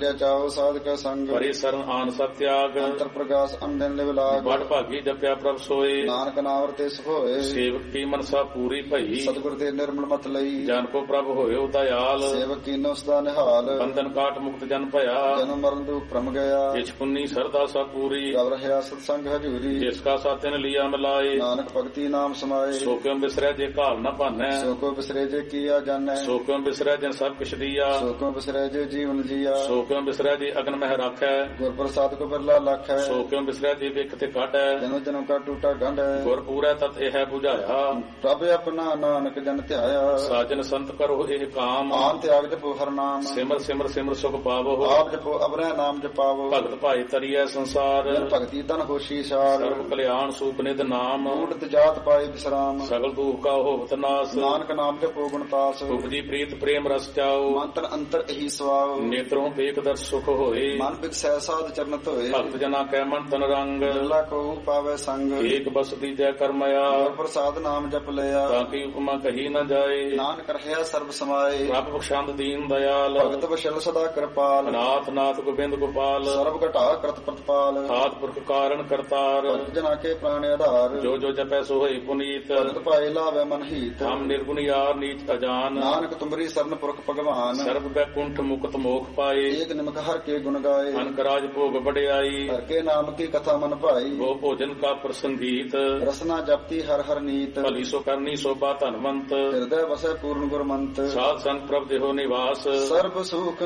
ਸਾਜਿਆ ਚਾਓ ਸਾਧਕ ਸੰਗ ਪਰੇ ਸਰਨ ਆਨ ਸਭ ਤਿਆਗ ਅੰਤਰ ਪ੍ਰਗਾਸ ਅੰਦਨ ਲਿਵ ਲਾਗ ਬੜ ਭਾਗੀ ਜਪਿਆ ਪ੍ਰਭ ਸੋਏ ਨਾਨਕ ਨਾਮ ਰਤੇ ਸੁਖ ਹੋਏ ਸੇਵਕ ਕੀ ਮਨਸਾ ਪੂਰੀ ਭਈ ਸਤਿਗੁਰ ਤੇ ਨਿਰਮਲ ਮਤ ਲਈ ਜਨ ਕੋ ਪ੍ਰਭ ਹੋਇਓ ਦਇਆਲ ਸੇਵਕ ਕੀਨੋ ਸਦਾ ਨਿਹਾਲ ਬੰਧਨ ਕਾਟ ਮੁਕਤ ਜਨ ਭਇਆ ਜਨਮ ਮਰਨ ਦੁਖ ਭ੍ਰਮ ਗਿਆ ਕਿਛ ਪੁੰਨੀ ਸਰਦਾ ਸਾ ਪੂਰੀ ਰਵ ਰਹਿਆ ਸਤ ਸੰਗ ਹਜੂਰੀ ਜਿਸ ਕਾ ਸਾਤਿਨ ਲਿਆ ਮਿਲਾਏ ਨਾਨਕ ਭਗਤੀ ਨਾਮ ਸਮਾਏ ਸੋ ਕਿਉ ਬਿਸਰੈ ਜੇ ਘਾਲ ਨ ਭਾਨੈ ਸੋ ਕੋ ਬਿਸਰੇ ਜੇ ਕੀਆ ਜਾਣੈ ਸੋ ਕਿਉ ਬਿਸਰੈ ਜਨ ਸਭ ਕਿਛ ਦੀਆ ਸੋ ਕੋ ਬਿਸਰੇ ਜੇ ਜੀਵਨ ਜੀਆ ਸੋ ਕਿਉ ਬਿਸਰੈ ਜੇ ਅਗਨ ਮਹਿ ਰਾਖੈ ਗੁਰ ਪ੍ਰਸਾਦ ਕੋ ਬਿਰਲਾ ਲਖ ਹੈ ਸੋ ਕਿਉ ਬਿਸਰੈ ਜੇ ਵੇਖ ਤੇ ਕਾਢੈ ਜਨਮ ਜਨਮ ਕਾ ਟੂਟਾ ਗੰਢ ਹੈ ਗੁਰ ਪੂਰੈ ਤਤ ਇਹ 부ਝਾਇਆ ਪ੍ਰਭ ਆਪਣਾ ਨਾਨਕ ਜਨ ਧਿਆਇਆ ਸਾਜਨ ਸੰਤ ਕਰੋ ਇਹ ਕਾਮ ਆਨ ਤਿਆਗ ਜਪੋ ਹਰ ਨਾਮ ਸਿਮਰ ਸਿਮਰ ਸਿਮਰ ਸੁਖ ਪਾਵੋ ਆਪ ਜਪੋ ਅਬਰੈ ਨਾਮ ਜਪਾਵੋ ਭਗਤ ਭਾਈ ਤਰੀਐ ਸੰਸਾਰ ਜਨ ਭਗਤੀ ਤਨ ਹੋਸ਼ੀ ਸਾਰ ਸਰਬ ਕਲਿਆਣ ਸੂਪ ਨਿਧ ਨਾਮ ਊਟਤ ਜਾਤ ਪਾਏ ਵਿਸਰਾਮ ਸਗਲ ਦੁਖ ਕਾ ਹੋਵਤ ਨਾਸ ਨਾਨਕ ਨਾਮ ਜਪੋ ਗੁਣਤਾਸ ਉਪਜੀ ਪ੍ਰੀਤ ਪ੍ਰੇਮ ਰਸ ਚਾਓ ਮੰਤਰ ਅੰਤਰ ਇਹੀ ਸਵਾਉ ਨੇਤਰੋਂ ਵੇਖ ਦਰ ਸੁਖ ਹੋਏ ਮਨ ਬਿਕਸੈ ਸਾਧ ਚਰਨ ਧੋਏ ਭਗਤ ਜਨਾ ਕੈ ਮਨ ਤਨ ਰੰਗ ਅੱਲਾ ਕੋ ਪਾਵੇ ਸੰਗ ਏਕ ਬਸਤੀ ਜੈ ਕਰਮਇਆ ਗੁਰ ਪ੍ਰਸਾਦ ਨਾਮ ਜਪ ਲਿਆ ਤਾਂ ਕੀ ਉਪਮਾ ਕਹੀ ਨ ਜਾਏ ਨਾਨਕ ਰਹਿਆ ਸਰਬ ਸਮਾਏ ਰੱਬ ਬਖਸ਼ੰਦ ਦੀਨ ਦਇਆਲ ਭਗਤ ਵਸ਼ਲ ਸਦਾ ਕਿਰਪਾਲ ਨਾਥ ਨਾਥ ਗੋਬਿੰਦ ਗੋਪਾਲ ਸਰਬ ਘਟਾ ਕਰਤ ਪ੍ਰਤਪਾਲ ਆਦ ਪੁਰਖ ਕਾਰਨ ਕਰਤਾਰ ਭਗਤ ਜਨਾ ਕੇ ਪ੍ਰਾਣ ਆਧਾਰ ਜੋ ਜੋ ਜਪੈ ਸੋ ਹੋਈ ਪੁਨੀਤ ਭਗਤ ਭਾਏ ਲਾਵੇ ਮਨ ਹੀਤ ਹਮ ਨਿਰਗੁਣ ਯਾਰ ਨੀਚ ਅਜਾਨ ਨਾਨਕ ਤੁਮਰੀ ਸਰਨ ਪੁਰਖ ਭਗਵਾਨ ਸਰਬ ਬੈਕੁੰਠ ਮੁਕਤ ਮੋਖ ਪਾਏ ਏਕ ਨਿਮਕ ਹਰ ਕੇ ਗੁਣ ਗਾਏ ਅਨਕ ਰਾਜ ਭੋਗ ਵਡਿਆਈ ਹਰ ਕੇ ਨਾਮ ਕੀ ਕਥਾ ਮਨ ਭਾਈ ਗੋ ਭੋਜਨ ਕਾ ਪ੍ਰਸੰਗੀਤ ਰਸਨਾ ਜਪਤੀ ਹਰ ਹਰ ਨੀਤ ਭਲੀ ਸੋ ਕਰਨੀ ਸੋਭਾ ਧਨਵੰਤ ਹਿਰਦੈ ਵਸੈ ਪੂਰਨ ਗੁਰਮੰਤ ਸਾਧ ਸੰਗ ਪ੍ਰਭ ਦੇਹੋ ਨਿਵਾਸ ਸਰਬ ਸੁਖ